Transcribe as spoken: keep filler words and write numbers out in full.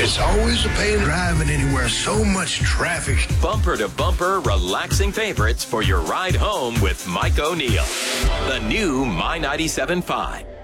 It's always a pain driving anywhere. So much traffic. Bumper to bumper, relaxing favorites for your ride home with Mike O'Neill. The new My ninety-seven point five.